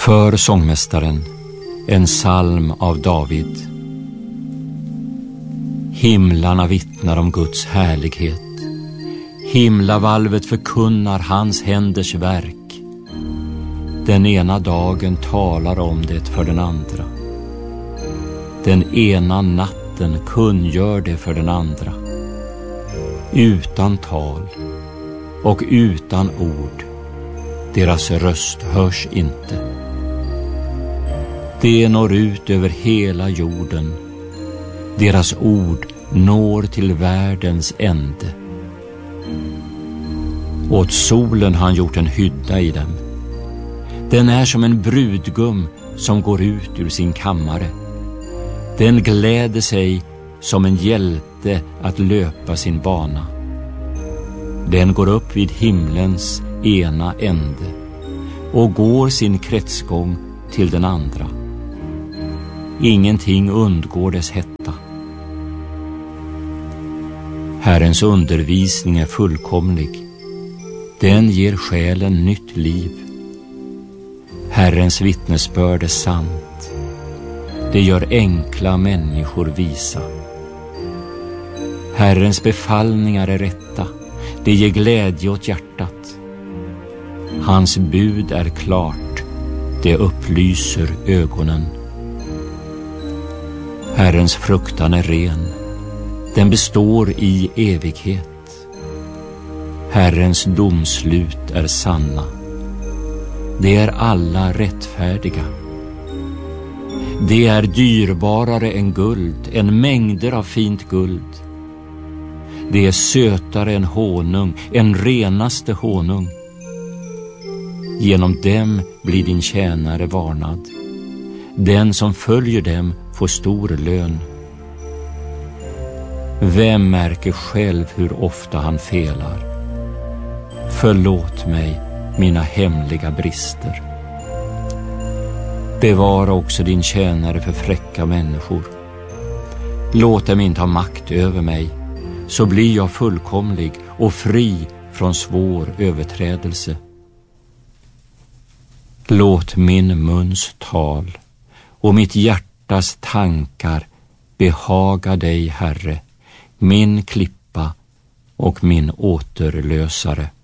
För sångmästaren, en psalm av David. Himlarna vittnar om Guds härlighet. Himlavalvet förkunnar hans händers verk. Den ena dagen talar om det för den andra. Den ena natten kungör det för den andra. Utan tal och utan ord, deras röst hörs inte. Det når ut över hela jorden. Deras ord når till världens ände. Åt solen har han gjort en hydda i dem. Den är som en brudgum som går ut ur sin kammare. Den gläder sig som en hjälte att löpa sin bana. Den går upp vid himlens ena ände och går sin kretsgång till den andra. Ingenting undgår dess hetta. Herrens undervisning är fullkomlig. Den ger själen nytt liv. Herrens vittnesbörd är sant. Det gör enkla människor visa. Herrens befallningar är rätta. Det ger glädje åt hjärtat. Hans bud är klart. Det upplyser ögonen. Herrens fruktan är ren. Den består i evighet. Herrens domslut är sanna. Det är alla rättfärdiga. Det är dyrbarare än guld, än mängder av fint guld. Det är sötare än honung, än renaste honung. Genom dem blir din tjänare varnad. Den som följer dem får stor lön. Vem märker själv hur ofta han felar? Förlåt mig mina hemliga brister. Bevara också din tjänare för fräcka människor. Låt dem inte ha makt över mig, så blir jag fullkomlig och fri från svår överträdelse. Låt min muns tal och mitt hjärtas tankar behaga dig, Herre, min klippa och min återlösare.